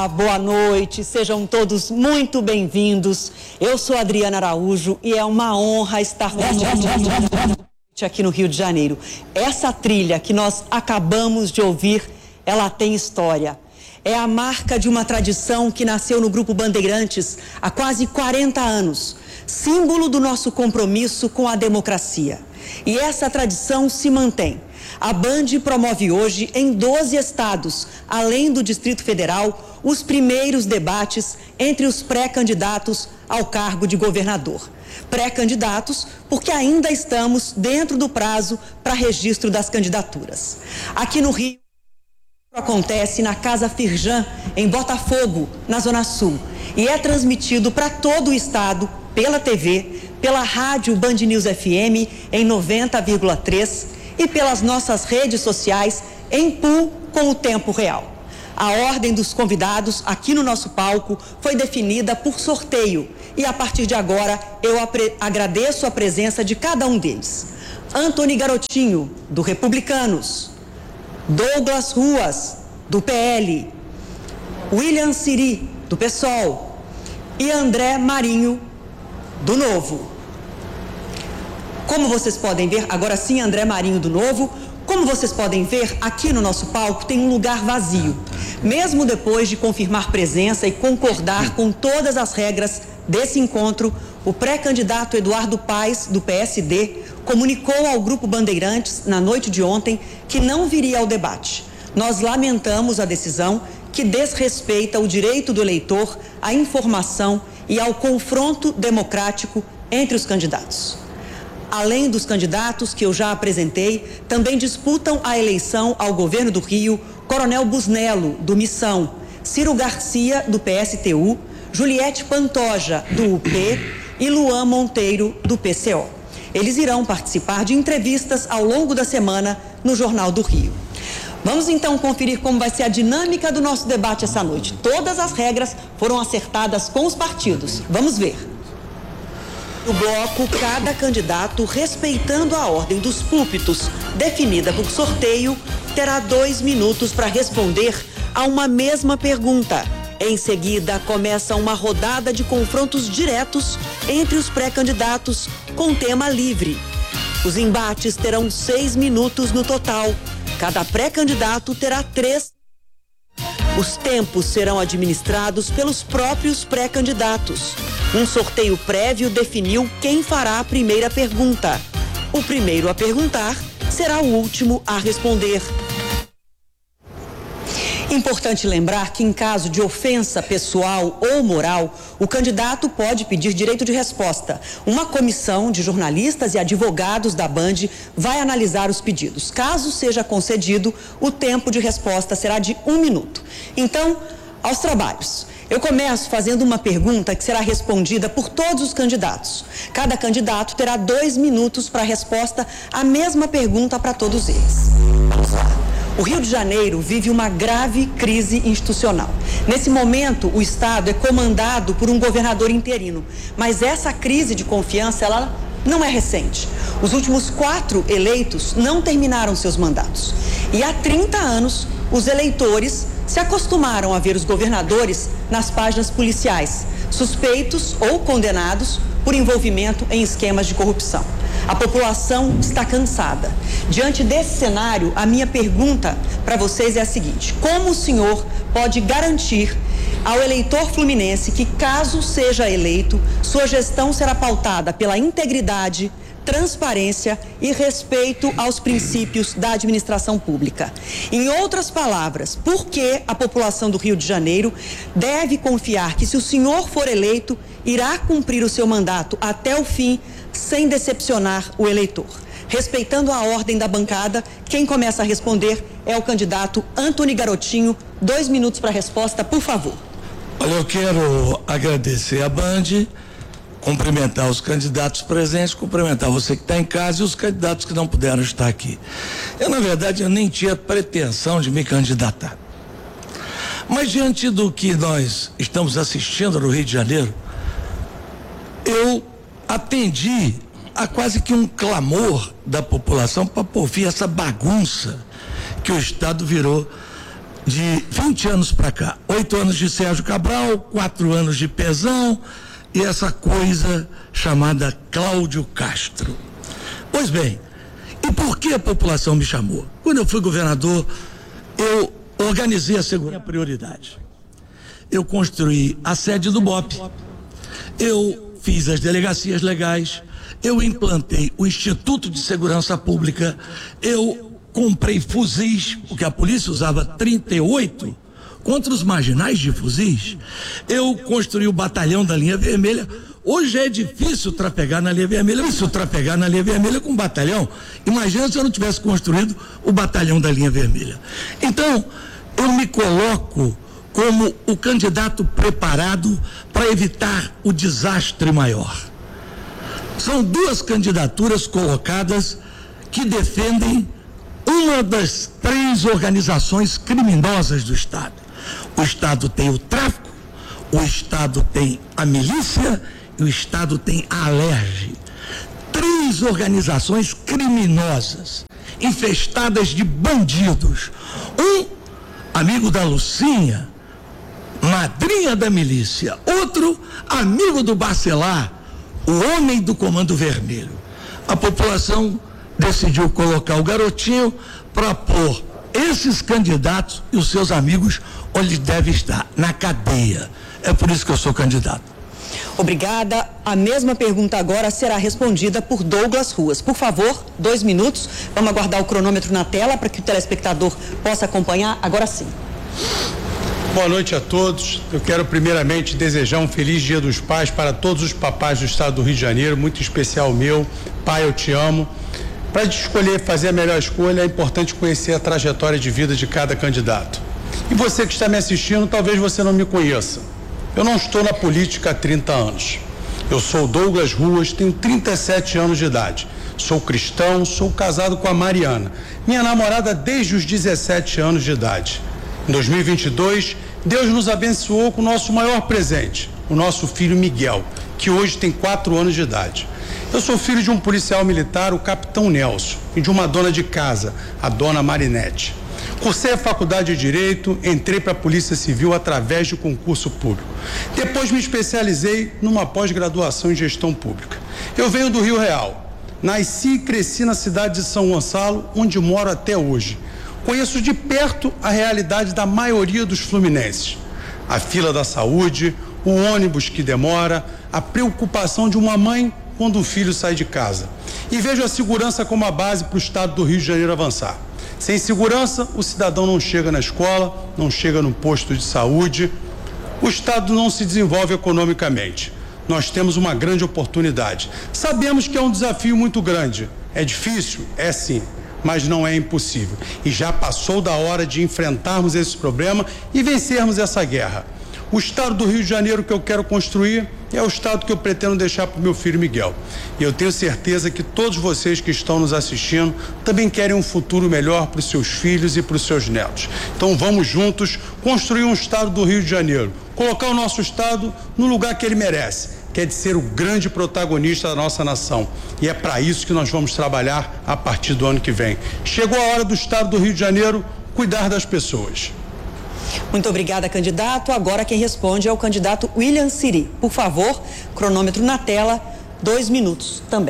Olá, boa noite, sejam todos muito bem-vindos. Eu sou Adriana Araújo e é uma honra estar aqui no Rio de Janeiro. Essa trilha que nós acabamos de ouvir, ela tem história. É a marca de uma tradição que nasceu no Grupo Bandeirantes há quase 40 anos, símbolo do nosso compromisso com a democracia. E essa tradição se mantém. A Band promove hoje, em 12 estados, além do Distrito Federal, os primeiros debates entre os pré-candidatos ao cargo de governador. Pré-candidatos porque ainda estamos dentro do prazo para registro das candidaturas. Aqui no Rio, acontece na Casa Firjan, em Botafogo, na Zona Sul, e é transmitido para todo o estado pela TV, pela rádio Band News FM em 90,3 e pelas nossas redes sociais em pool com o tempo real. A ordem dos convidados aqui no nosso palco foi definida por sorteio e a partir de agora eu agradeço a presença de cada um deles. Antony Garotinho, do Republicanos, Douglas Ruas, do PL, William Siri, do PSOL e André Marinho, do Novo. Como vocês podem ver, agora sim, André Marinho do Novo, como vocês podem ver, aqui no nosso palco tem um lugar vazio. Mesmo depois de confirmar presença e concordar com todas as regras desse encontro, o pré-candidato Eduardo Paes, do PSD, comunicou ao Grupo Bandeirantes, na noite de ontem, que não viria ao debate. Nós lamentamos a decisão que desrespeita o direito do eleitor à informação e ao confronto democrático entre os candidatos. Além dos candidatos que eu já apresentei, também disputam a eleição ao governo do Rio Coronel Busnello, do Missão, Ciro Garcia, do PSTU, Juliette Pantoja, do UP e Luan Monteiro, do PCO. Eles irão participar de entrevistas ao longo da semana no Jornal do Rio. Vamos então conferir como vai ser a dinâmica do nosso debate essa noite. Todas as regras foram acertadas com os partidos. Vamos ver. No bloco, cada candidato, respeitando a ordem dos púlpitos, definida por sorteio, terá 2 minutos para responder a uma mesma pergunta. Em seguida, começa uma rodada de confrontos diretos entre os pré-candidatos com tema livre. Os embates terão 6 minutos no total. Cada pré-candidato terá 3. Os tempos serão administrados pelos próprios pré-candidatos. Um sorteio prévio definiu quem fará a primeira pergunta. O primeiro a perguntar será o último a responder. Importante lembrar que, em caso de ofensa pessoal ou moral, o candidato pode pedir direito de resposta. Uma comissão de jornalistas e advogados da Band vai analisar os pedidos. Caso seja concedido, o tempo de resposta será de 1 minuto. Então, aos trabalhos. Eu começo fazendo uma pergunta que será respondida por todos os candidatos. Cada candidato terá 2 minutos para a resposta à mesma pergunta para todos eles. Vamos lá. O Rio de Janeiro vive uma grave crise institucional. Nesse momento, o Estado é comandado por um governador interino. Mas essa crise de confiança, ela não é recente. Os últimos 4 eleitos não terminaram seus mandatos. E há 30 anos, os eleitores se acostumaram a ver os governadores nas páginas policiais, suspeitos ou condenados por envolvimento em esquemas de corrupção. A população está cansada. Diante desse cenário, a minha pergunta para vocês é a seguinte: como o senhor pode garantir ao eleitor fluminense que, caso seja eleito, sua gestão será pautada pela integridade, transparência e respeito aos princípios da administração pública? Em outras palavras, por que a população do Rio de Janeiro deve confiar que, se o senhor for eleito, irá cumprir o seu mandato até o fim, sem decepcionar o eleitor? Respeitando a ordem da bancada, quem começa a responder é o candidato Antony Garotinho. 2 minutos para a resposta, por favor. Olha, eu quero agradecer a Band, cumprimentar os candidatos presentes, cumprimentar você que está em casa e os candidatos que não puderam estar aqui. Na verdade, eu nem tinha pretensão de me candidatar. Mas diante do que nós estamos assistindo no Rio de Janeiro, eu atendi a quase que um clamor da população para por fim essa bagunça que o Estado virou de 20 anos para cá, 8 anos de Sérgio Cabral, 4 anos de Pezão e essa coisa chamada Cláudio Castro. Pois bem, e por que a população me chamou? Quando eu fui governador, eu organizei a segurança, prioridade. Eu construí a sede do BOPE, eu fiz as delegacias legais, eu implantei o Instituto de Segurança Pública, eu comprei fuzis, porque a polícia usava 38 contra os marginais de fuzis. Eu construí o batalhão da linha vermelha. Hoje é difícil trafegar na linha vermelha, com batalhão. Imagina se eu não tivesse construído o batalhão da linha vermelha. Então, eu me coloco como o candidato preparado para evitar o desastre maior. São 2 candidaturas colocadas que defendem uma das 3 organizações criminosas do Estado. O Estado tem o tráfico, o Estado tem a milícia e o Estado tem a Alerj. 3 organizações criminosas, infestadas de bandidos. Um, amigo da Lucinha, madrinha da milícia. Outro, amigo do Bacelar, o homem do Comando Vermelho. A população decidiu colocar o garotinho para pôr esses candidatos e os seus amigos onde deve estar, na cadeia. É por isso que eu sou candidato. Obrigada. A mesma pergunta agora será respondida por Douglas Ruas. Por favor, 2 minutos. Vamos aguardar o cronômetro na tela para que o telespectador possa acompanhar. Agora sim. Boa noite a todos. Eu quero primeiramente desejar um feliz Dia dos Pais para todos os papais do estado do Rio de Janeiro, muito especial meu. Pai, eu te amo. Para escolher, fazer a melhor escolha, é importante conhecer a trajetória de vida de cada candidato. E você que está me assistindo, talvez você não me conheça. Eu não estou na política há 30 anos. Eu sou Douglas Ruas, tenho 37 anos de idade. Sou cristão, sou casado com a Mariana, minha namorada desde os 17 anos de idade. Em 2022, Deus nos abençoou com o nosso maior presente, o nosso filho Miguel, que hoje tem 4 anos de idade. Eu sou filho de um policial militar, o capitão Nelson, e de uma dona de casa, a dona Marinete. Cursei a faculdade de Direito, entrei para a Polícia Civil através de concurso público. Depois me especializei numa pós-graduação em Gestão Pública. Eu venho do Rio Real. Nasci e cresci na cidade de São Gonçalo, onde moro até hoje. Conheço de perto a realidade da maioria dos fluminenses. A fila da saúde, o ônibus que demora, a preocupação de uma mãe quando o filho sai de casa. E vejo a segurança como a base para o estado do Rio de Janeiro avançar. Sem segurança, o cidadão não chega na escola, não chega no posto de saúde, o estado não se desenvolve economicamente. Nós temos uma grande oportunidade. Sabemos que é um desafio muito grande. É difícil? É sim, mas não é impossível. E já passou da hora de enfrentarmos esse problema e vencermos essa guerra. O estado do Rio de Janeiro que eu quero construir é o estado que eu pretendo deixar para o meu filho Miguel. E eu tenho certeza que todos vocês que estão nos assistindo também querem um futuro melhor para os seus filhos e para os seus netos. Então vamos juntos construir um estado do Rio de Janeiro, colocar o nosso estado no lugar que ele merece, que é de ser o grande protagonista da nossa nação. E é para isso que nós vamos trabalhar a partir do ano que vem. Chegou a hora do estado do Rio de Janeiro cuidar das pessoas. Muito obrigada, candidato. Agora quem responde é o candidato William Siri. Por favor, cronômetro na tela, 2 minutos também.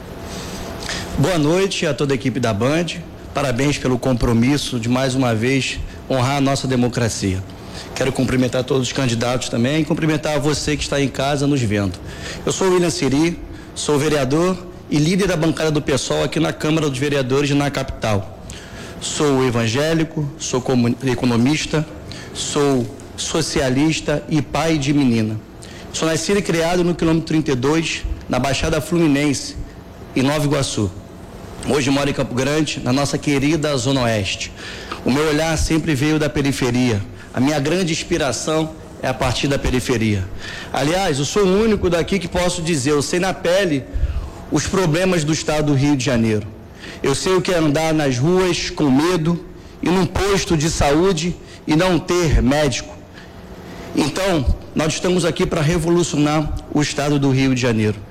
Boa noite a toda a equipe da Band. Parabéns pelo compromisso de, mais uma vez, honrar a nossa democracia. Quero cumprimentar todos os candidatos também e cumprimentar você que está em casa nos vendo. Eu sou o William Siri, sou vereador e líder da bancada do PSOL aqui na Câmara dos Vereadores na capital. Sou evangélico, sou economista, sou socialista e pai de menina. Sou nascido e criado no quilômetro 32, na Baixada Fluminense, em Nova Iguaçu. Hoje moro em Campo Grande, na nossa querida Zona Oeste. O meu olhar sempre veio da periferia. A minha grande inspiração é a partir da periferia. Aliás, eu sou o único daqui que posso dizer, eu sei na pele os problemas do estado do Rio de Janeiro. Eu sei o que é andar nas ruas com medo, ir num posto de saúde e não ter médico. Então, nós estamos aqui para revolucionar o estado do Rio de Janeiro.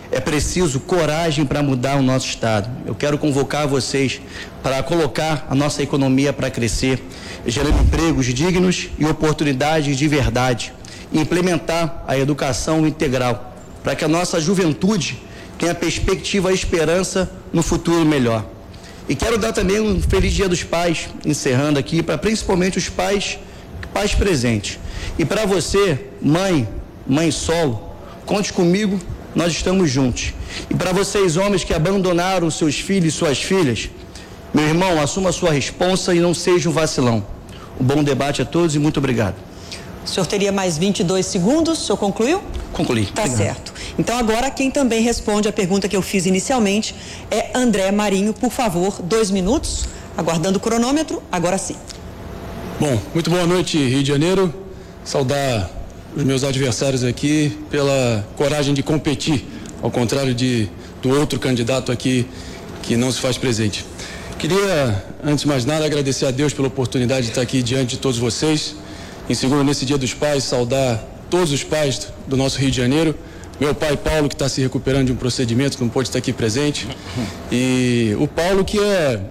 É preciso coragem para mudar o nosso estado. Eu quero convocar vocês para colocar a nossa economia para crescer, gerando empregos dignos e oportunidades de verdade, e implementar a educação integral, para que a nossa juventude tenha perspectiva e esperança no futuro melhor. E quero dar também um feliz Dia dos Pais, encerrando aqui, para principalmente os pais presentes. E para você, mãe solo, conte comigo, nós estamos juntos. E para vocês, homens que abandonaram seus filhos e suas filhas, meu irmão, assuma a sua responsa e não seja um vacilão. Um bom debate a todos e muito obrigado. O senhor teria mais 22 segundos, o senhor concluiu? Concluí. Tá certo. Então agora quem também responde a pergunta que eu fiz inicialmente é André Marinho, por favor, 2 minutos, aguardando o cronômetro, agora sim. Bom, muito boa noite, Rio de Janeiro. Saudar os meus adversários aqui pela coragem de competir, ao contrário do outro candidato aqui que não se faz presente. Queria, antes de mais nada, agradecer a Deus pela oportunidade de estar aqui diante de todos vocês. Em segundo, nesse Dia dos Pais, saudar todos os pais do nosso Rio de Janeiro. Meu pai Paulo, que está se recuperando de um procedimento, que não pôde estar aqui presente. E o Paulo, que é